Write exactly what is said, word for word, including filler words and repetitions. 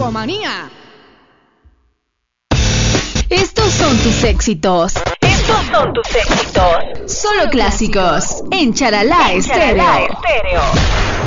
Discomanía. Estos son tus éxitos. Estos son tus éxitos. Solo clásicos en Charalá En Estéreo. Charalá Estéreo.